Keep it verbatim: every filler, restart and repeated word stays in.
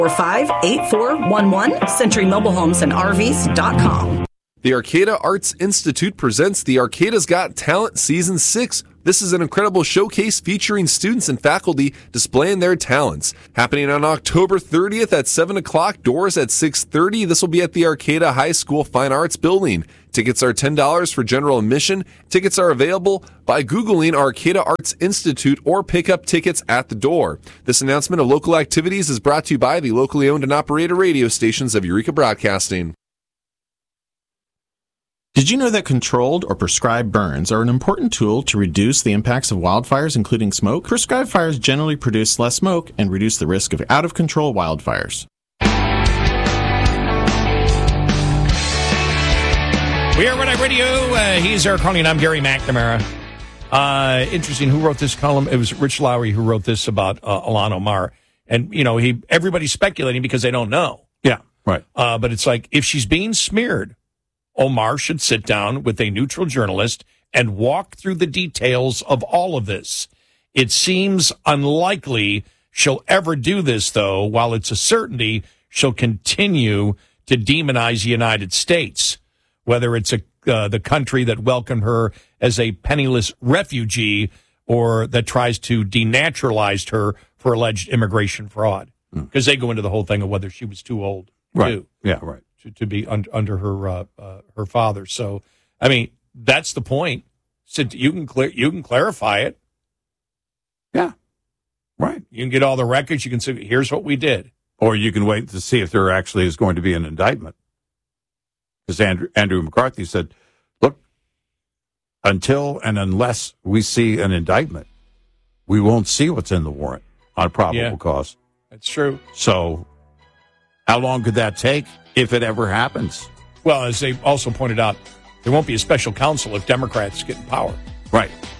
four five eight four one one, Century Mobile Homes and R Vs dot com. The Arcata Arts Institute presents the Arcata's Got Talent Season six. This is an incredible showcase featuring students and faculty displaying their talents. Happening on October thirtieth at seven o'clock, doors at six thirty. This will be at the Arcata High School Fine Arts Building. Tickets are ten dollars for general admission. Tickets are available by Googling Arcata Arts Institute or pick up tickets at the door. This announcement of local activities is brought to you by the locally owned and operated radio stations of Eureka Broadcasting. Did you know that controlled or prescribed burns are an important tool to reduce the impacts of wildfires, including smoke? Prescribed fires generally produce less smoke and reduce the risk of out-of-control wildfires. We are Red Eye Radio. Uh, he's Eric Carney, and I'm Gary McNamara. Uh, interesting. Who wrote this column? It was Rich Lowry who wrote this about uh, Ilhan Omar. And, you know, he everybody's speculating because they don't know. Yeah, right. Uh, but it's like, if she's being smeared, Omar should sit down with a neutral journalist and walk through the details of all of this. It seems unlikely she'll ever do this, though, while it's a certainty she'll continue to demonize the United States, whether it's a, uh, the country that welcomed her as a penniless refugee or that tries to denaturalize her for alleged immigration fraud. Because mm. they go into the whole thing of whether she was too old. Right. Too. Yeah, right. To, to be un, under her uh, uh, her father. So, I mean, that's the point. So you can clear, you can clarify it. Yeah, right. You can get all the records. You can say, here's what we did. Or you can wait to see if there actually is going to be an indictment. Because Andrew, Andrew McCarthy said, look, until and unless we see an indictment, we won't see what's in the warrant on probable yeah, cause. That's true. So how long could that take? If it ever happens. Well, as they also pointed out, there won't be a special counsel if Democrats get in power. Right.